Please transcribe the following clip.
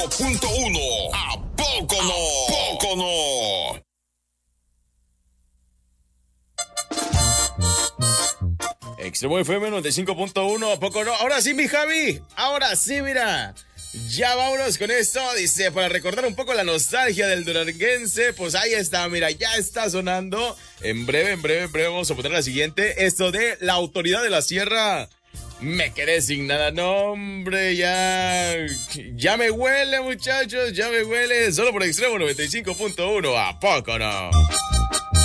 Punto uno. ¿A poco no? ¿A poco no? Extremo FM 95.1, ¿a poco no? Ahora sí, mi Javi. Ahora sí, mira. Ya vámonos con esto, dice, para recordar un poco la nostalgia del duranguense, pues ahí está, mira, ya está sonando. En breve vamos a poner la siguiente, esto de La Autoridad de la Sierra. Me quedé sin nada, no hombre, ya me huele muchachos, ya me huele, solo por Extremo 95.1, ¿a poco no?